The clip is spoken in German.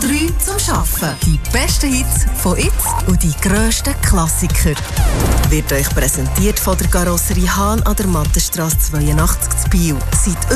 3 zum Arbeiten. Die besten Hits von jetzt und die grössten Klassiker. Wird euch präsentiert von der Karosserie Hahn an der Mattenstrasse 82 zu Biel. Seit